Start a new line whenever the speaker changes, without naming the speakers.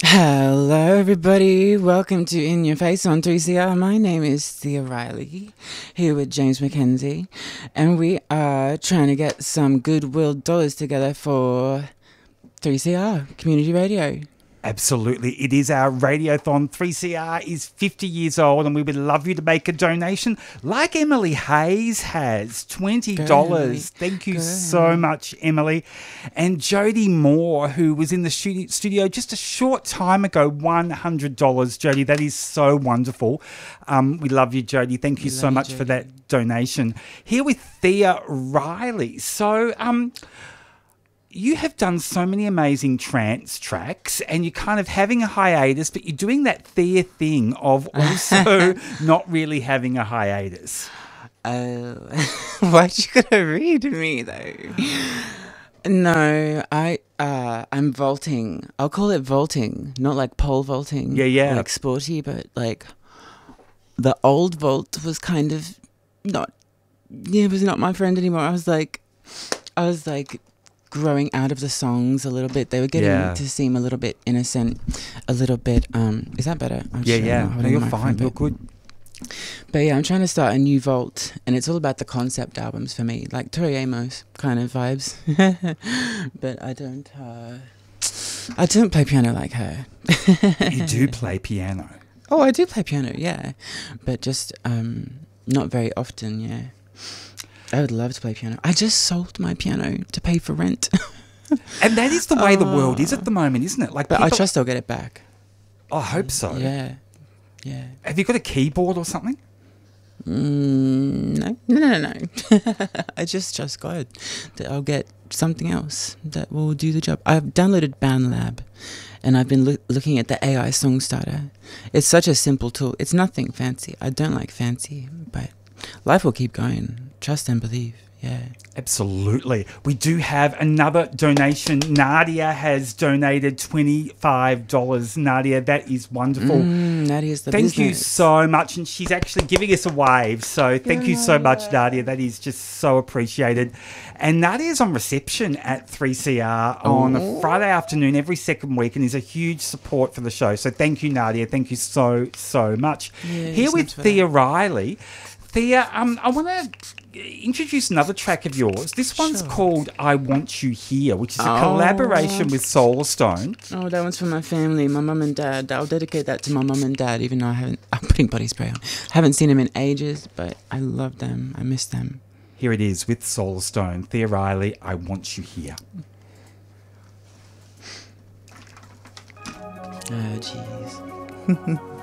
Hello, everybody. Welcome to In Your Face on 3CR. My name is Thea Riley, here with James McKenzie, and we are trying to get some goodwill dollars together for 3CR Community Radio.
Absolutely. It is our Radiothon. 3CR is 50 years old and we would love you to make a donation like Emily Hayes has, $20. Thank you so much, Emily. And Jody Moore, who was in the studio just a short time ago, $100. Jody, that is so wonderful. We love you, Jody. Thank you so much for that donation. Here with Thea Riley. So, you have done so many amazing trance tracks and you're kind of having a hiatus, but you're doing that Thea thing of also not really having a hiatus.
Why'd you gotta read me, though? No, I'm vaulting. I'll call it vaulting, not like pole vaulting.
Yeah.
Like sporty, but like the old vault was kind of it was not my friend anymore. I was like growing out of the songs a little bit. They were getting to seem a little bit innocent, a little bit is that better?
No, you're fine. You're good.
But yeah, I'm trying to start a new vault, and it's all about the concept albums for me, like Tori Amos kind of vibes. But I don't play piano like her.
You do play piano.
Oh, I do play piano, yeah, but just not very often. Yeah, I would love to play piano. I just sold my piano to pay for rent.
And that is the way the world is at the moment, isn't it?
But I trust I'll get it back.
I hope so.
Yeah.
Have you got a keyboard or something?
No. I just trust God that I'll get something else that will do the job. I've downloaded BandLab, and I've been looking at the AI song starter. It's such a simple tool. It's nothing fancy. I don't like fancy, but life will keep going. Trust and believe. Yeah.
Absolutely. We do have another donation. Nadia has donated $25. Nadia, that is wonderful.
Nadia's the
Thank you
business.
so much. And she's actually giving us a wave. So thank you so much, Nadia. That is just so appreciated. And Nadia's on reception at 3CR on a Friday afternoon every second week and is a huge support for the show. So thank you, Nadia. Thank you so much.
Yeah,
here with Thea Riley. Thea, I want to introduce another track of yours. This one's called I Want You Here, which is a collaboration with Solar Stone.
Oh, that one's for my family, my mum and dad. I'll dedicate that to my mum and dad, even though I'm putting body spray on. Haven't seen them in ages, but I love them. I miss them.
Here it is with Solar Stone. Thea Riley, I Want You Here.
Oh, jeez.